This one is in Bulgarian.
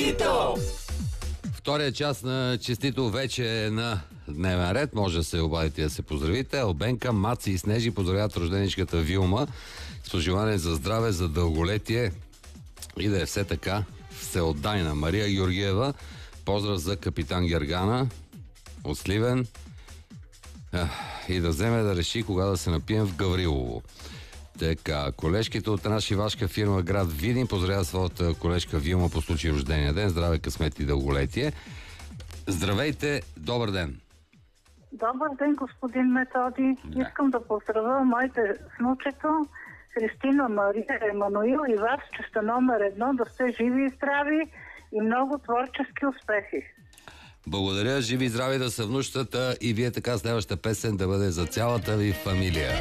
Честито! Втория част на Честито вече е на дневен ред. Може да се обадите и да се поздравите. Албенка, Маци и Снежи поздравят рожденичката Вилма с пожелание за здраве, за дълголетие и да е все така всеотдайна. Мария Георгиева, поздрав за капитан Гергана от Сливен и да вземе да реши кога да се напием в Гаврилово. Така, колежките от една шивашка фирма град Видин поздравя своята колежка Вилма по случай рождения ден. Здраве, късмет и дълголетие. Здравейте, добър ден! Добър ден, господин Методи. Да. Искам да поздравя моите внучето Христина, Мария, Емануил и вас, че сте номер 1, да сте живи и здрави и много творчески успехи. Благодаря, живи и здрави да са внущата и вие така следващата песен да бъде за цялата ви фамилия.